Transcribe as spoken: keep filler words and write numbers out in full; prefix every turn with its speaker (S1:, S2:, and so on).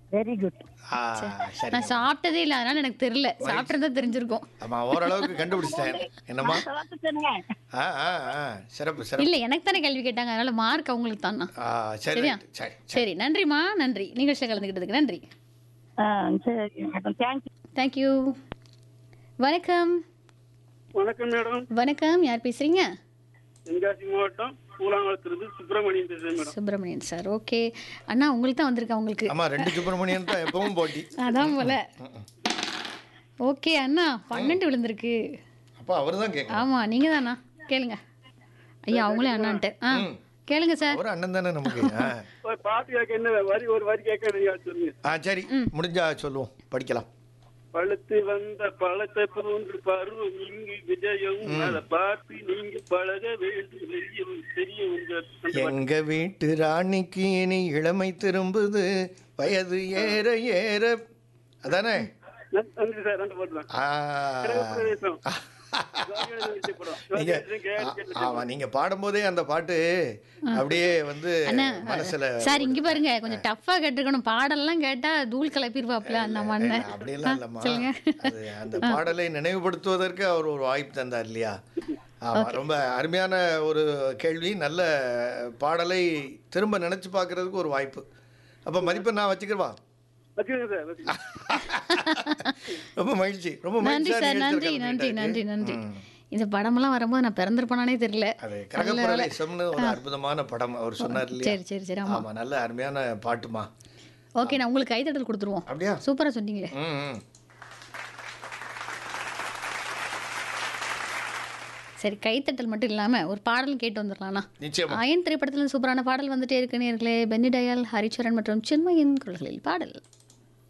S1: Very good.
S2: ஆ, சரி.
S3: நான் சாப்பிட்டதே இல்ல, அதனால எனக்கு தெரியல. சாப்பிட்டா தெரிஞ்சிருக்கும்.
S2: ஆமா, ஓரளவுக்கு கண்டுபிடிச்சிட்டேன். என்னம்மா?
S1: தோத்துட்டேனே.
S2: ஆ, ஆ, ஆ, சிறப்பு சிறப்பு.
S3: இல்ல, எனக்கு தானே கேள்வி கேட்டாங்க, அதனால மார்க் அவங்களுக்கு தானா.
S2: ஆ, சரி
S3: சரியா?
S2: ரைட். சரி சரி.
S3: சரி, நன்றிம்மா, நன்றி. நிகழ்ச்சியில் கலந்துக்கிட்டதுக்கு நன்றி.
S1: ஆ, சரி மேடம், தேங்க்யூ.
S3: தேங்க்யூ. வணக்கம்.
S4: வணக்கம் மேடம்.
S3: வணக்கம், யார் பேசுறீங்க?
S4: தென்காசி மாவட்டம் பூலாங்குளத்திலிருந்து சுப்பிரமணியன் பேசுறேன் மேடம்.
S3: Subramanian sir, okay. அண்ணா உங்களுக்கு தான் வந்திருக்கா உங்களுக்கு.
S2: ஆமா, ரெண்டு சுப்பிரமணியன் தான் எப்பவும் போட்டி.
S3: அதான் போல. ஓகே அண்ணா, பன்னெண்டு விழுந்திருக்கு.
S2: அப்ப அவர்தான் கேட்கணும்.
S3: ஆமா, நீங்க தானா? கேளுங்க. ஐயா, அவங்களே அண்ணான்ட்டு. ஆ, கேளுங்க சார்.
S2: ஒரு அண்ணன் தானே நமக்கு. ஆ.
S4: ஒரு பாட்டு கேட்க என்ன வரி ஒரு வரி கேட்க நீங்க சொல்லுங்க.
S2: ஆ, சரி, முடிஞ்சா சொல்லுவோம், படிக்கலாம்.
S4: பழுத்து வந்த பழத்தை போன்று பருவம் இங்கு விஜயம் அதை பார்த்து நீங்க பழக வேண்டும் தெரியும் தெரியும் உங்க
S2: எங்க வீட்டு ராணிக்கு இனி இளமை திரும்புது, வயது ஏற ஏற. அதானே?
S4: நன்றி சார். ரெண்டு பாட்டு தான்.
S2: ஆ. நீங்க ஆமா, நீங்க பாடும்போதே அந்த பாட்டு அப்படியே வந்து மனசுல.
S3: சார், இங்க பாருங்க, கொஞ்சம் டஃப்பா கேட்டுக்கணும். பாடல்லாம் கேட்டா தூள் கிளப்பிடுவாப்ல அந்த மண்ணை.
S2: அப்படியெல்லாம் இல்லம்மா, அது அந்த பாடலை நினைவுபடுத்துவதற்கு அவர் ஒரு வாய்ப்பு தந்தார் இல்லையா? ஆமா, ரொம்ப அருமையான ஒரு கேள்வி. நல்ல பாடலை திரும்ப நினைச்சு பார்க்கறதுக்கு ஒரு வாய்ப்பு. அப்ப மதிப்பெண் நான் வச்சுக்கிறவா? ரொம்ப மகிழ்ச்சி, ரொம்ப
S3: நன்றி
S2: மகிழ்ச்சி.
S3: சார், நன்றி நன்றி நன்றி நன்றி. இந்த படமெல்லாம் வரும்போது நான் பிறந்திருப்பானே தெரியல.
S2: அது கரகப்பிரவேசம்னு ஒரு அற்புதமான படம் அவர் சொன்னார் இல்லையா?
S3: சரி சரி சரி. ஆமா
S2: ஆமா, நல்ல அருமையான பாட்டுமா.
S3: ஓகே, நான் உங்களுக்கு கைத்தட்டல் கொடுத்துருவோம்.
S2: அப்படியா?
S3: சூப்பரா சொன்னீங்களே.
S2: ம், ம்.
S3: சரி, கைத்தட்டல் மட்டும் இல்லாம ஒரு பாடல் கேட்டு வந்துடலாம்ண்ணா.
S2: நிச்சயமா.
S3: அயன் திரைப்படத்துல சூப்பரான பாடல் வந்துட்டே இருக்கு நேயர்களே. பென்னி டயால், ஹரிச்சரன் மற்றும் சின்மயின் குரல்களில் பாடல்.